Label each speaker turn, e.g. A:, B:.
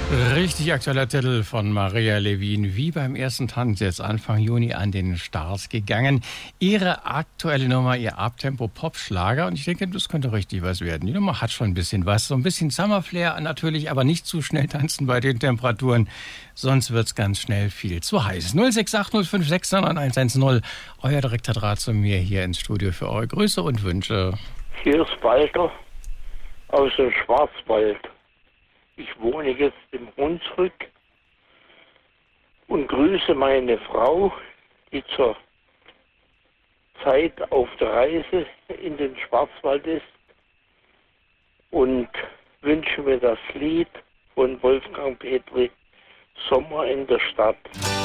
A: Richtig aktueller Titel von Maria Levin, wie beim ersten Tanz, jetzt Anfang Juni an den Start gegangen. Ihre aktuelle Nummer, ihr Abtempo-Pop-Schlager, und ich denke, das könnte richtig was werden. Die Nummer hat schon ein bisschen was, so ein bisschen Summerflair natürlich, aber nicht zu schnell tanzen bei den Temperaturen, sonst wird's ganz schnell viel zu heiß. 06805699110, euer direkter Draht zu mir hier ins Studio für eure Grüße und Wünsche.
B: Hier ist Walter aus dem Schwarzwald. Ich wohne jetzt im Hunsrück und grüße meine Frau, die zur Zeit auf der Reise in den Schwarzwald ist, und wünsche mir das Lied von Wolfgang Petri, Sommer in der Stadt.